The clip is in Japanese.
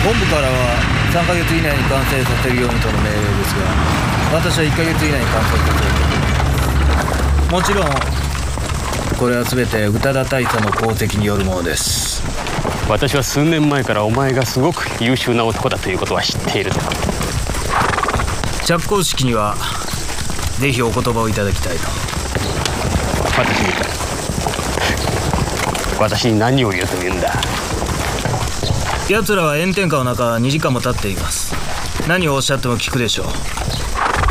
本部からは3ヶ月以内に完成させるようにとの命令ですが、私は1ヶ月以内に完成させる。もちろんこれは全て宇多田大佐の功績によるものです。 私は数年前からお前がすごく優秀な男だということは知っている。 着工式にはぜひお言葉をいただきたいと。 私に何を言うというんだ。 奴らは炎天下の中2時間も経っています。何をおっしゃっても聞くでしょう。